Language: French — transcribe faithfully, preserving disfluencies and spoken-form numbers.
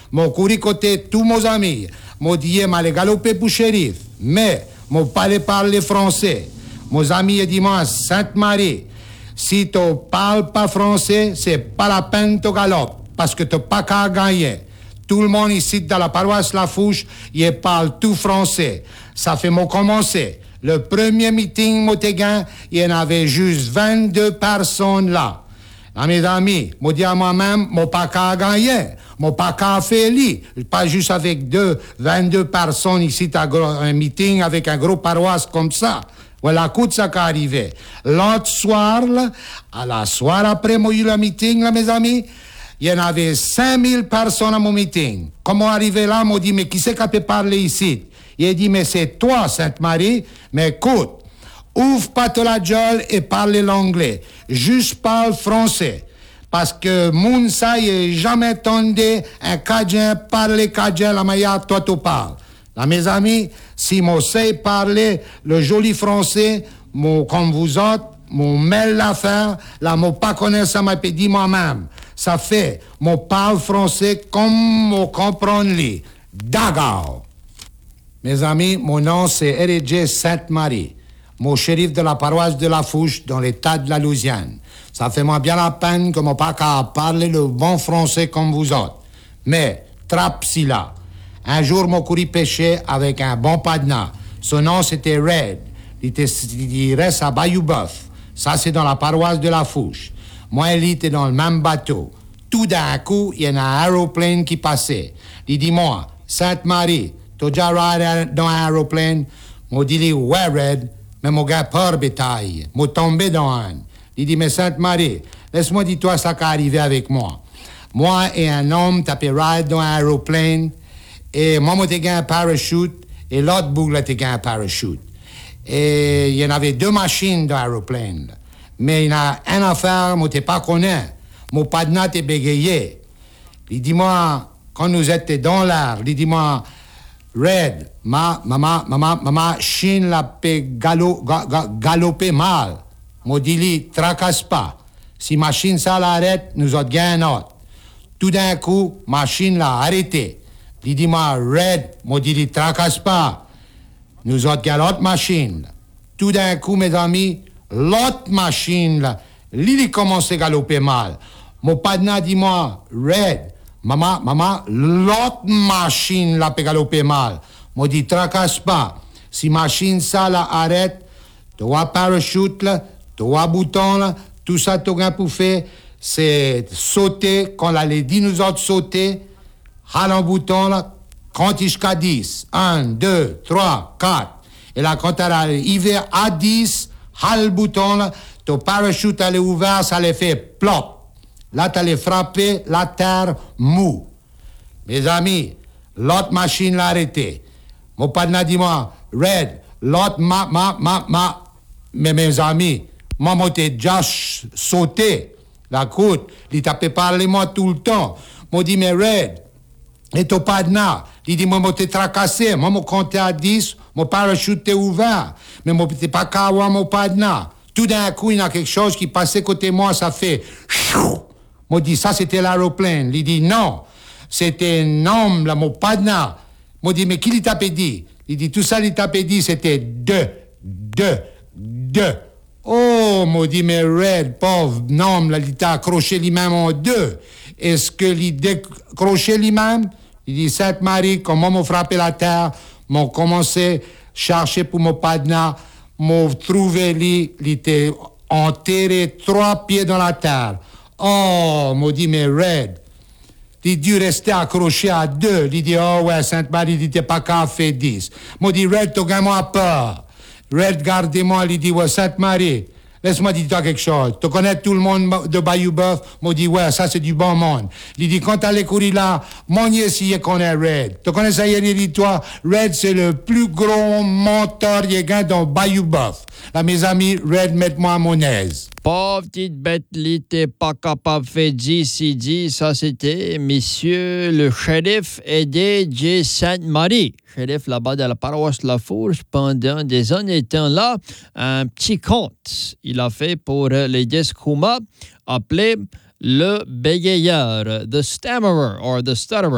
Mon couru côté tous mes amis. Mon dit, m'a les galopé pour shérif. Mais, mon pas parler français. Mes amis dit moi, Sainte-Marie, si tu parles pas français, c'est pas la peine de galoper. Parce que tu n'as pas qu'à gagner. Tout le monde ici dans la paroisse La Fouche, il parle tout français. Ça fait mon commencer. Le premier meeting, Motégan, il y en avait juste vingt-deux personnes là. À mes amis, moi dis à moi-même, mon pas qu'à gagner, mon pas qu'à faire lit. Pas juste avec deux, vingt-deux personnes ici à un meeting avec un gros paroisse comme ça. Voilà, coup de ça qui arrivé. L'autre soir, là, à la soirée après, moi eu le meeting, là, mes amis, il y en avait cinq mille personnes à mon meeting. Comment arrivé là, m'a dit, mais qui c'est qui peut parler ici? Il a dit, mais c'est toi, Sainte-Marie, mais écoute, ouvre pas ta la gueule et parle l'anglais. Juste parle français. Parce que moun ça, il est jamais entendu un Cadien parler Cadien la manière toi tu parles. Là, mes amis, si moi sais parler le joli français, moi, comme vous autres, mon mêle l'affaire, là, moi pas connaître ça, m'a dit moi-même. Ça fait, moi parle français comme moi comprends lui. D'accord. Mes amis, mon nom c'est R J Sainte-Marie, mon shérif de la paroisse de La Fouche dans l'état de la Louisiane. Ça fait moi bien la peine que mon pas qu'à parler le bon français comme vous autres. Mais, trappe si là. Un jour, mon couru pêcher avec un bon padna. Son nom c'était Red. Il, était, il reste à Bayou-Boeuf. Ça c'est dans la paroisse de La Fouche. Moi, il était dans le même bateau. Tout d'un coup, il y a un aéroplane qui passait. Il dit, moi, Sainte-Marie, t'as déjà ride dans un aéroplane? Moi, dit, ouais, Red, mais mon gars peur bétail. Moi, tombé dans un. Il dit, mais Sainte-Marie, laisse-moi dire toi ça qui est arrivé avec moi. Moi et un homme tapé ride dans un aéroplane, et moi, moi, t'ai gagné un parachute, et l'autre bout, là, t'ai gagné un parachute. Et il y en avait deux machines dans l'aéroplane. Mais il y a une affaire, moi, t'es pas connais. Mon padna t'es bégayé. Il dit, moi, quand nous étions dans l'air, il dit, moi, Red, ma, maman, maman, maman, Chine l'a fait galo, ga, ga, galoper mal. Moi, dis-lui, tracasse pas. Si machine ça l'arrête, nous autres gagnons un autre. Tout d'un coup, machine l'a arrêté. Il dit, moi, Red, moi, dis-lui, tracasse pas. Nous autres gagnons l'autre machine. Tout d'un coup, mes amis, l'autre machine, là, il commence à galoper mal. Mon padna dit, moi, Red, maman, maman, l'autre machine, là, peut galoper mal. Moi, dis, tracasse pas. Si machine ça, là, arrête, trois parachutes, là, trois boutons, là, tout ça, tout gain pour faire, c'est sauter, quand la les dit nous autres sauter, hal un bouton, là, compte jusqu'à dix. Un, deux, trois, quatre. Et là, quand elle arrive à dix, hal le bouton, là, ton parachute, elle est ouvert, ça les fait plop. Là, tu allais frapper la terre mou. Mes amis, l'autre machine l'a arrêté. Mon padna dit moi, Red, l'autre ma, ma, ma, ma. Mais mes amis, moi, moi, t'ai déjà sauté. La côte, il tapait parler moi tout le temps. Moi, dit, mais Red, et ton padna, il dit, moi, moi, t'es tracassé. Moi, moi, compté à dix, mon parachute t'est ouvert. Mais moi, t'es pas qu'à avoir mon padna. Tout d'un coup, il y a quelque chose qui passait côté moi, ça fait chou. Moi, dit, ça, c'était l'aéroplane. Il dit, non, c'était un homme, là, mon padna. Moi, dit, mais qui il t'a dit? Il dit, tout ça, il t'a dit, c'était deux, deux, deux. Oh, moi, dit, mais Red, pauvre homme, là, il t'a accroché lui-même en deux. Est-ce que il décroché lui-même? Il dit, Sainte-Marie, comment m'a frappé la terre, m'a commencé à chercher pour mon padna, m'a trouvé lui, il était enterré trois pieds dans la terre. Oh, m'a dit, mais Red, il dû rester accroché à deux. Il dit, oh ouais, Sainte-Marie, il n'était pas qu'à faire dix. M'a dit, Red, t'as gagné peur. Red, gardez-moi, il dit, ouais, Sainte-Marie, laisse-moi dire toi quelque chose. Tu connais tout le monde de Bayou-Boeuf? M'a dit, ouais, ça c'est du bon monde. Il dit, quand t'allais courir là, mon si il connaît Red. Tu connais ça, il dit, toi, Red, c'est le plus gros menteur il y a dans Bayou-Boeuf. Là, mes amis, Red, mette-moi à mon aise. Pauvre petite bête, il t'es pas capable de faire G C D. Ça, c'était Monsieur le shérif Eddie J. Sainte-Marie. Shérif là-bas de la paroisse La Fourche pendant des années temps là. Un petit conte il a fait pour les Descouma appelé le bégayeur, the stammerer or the stutterer.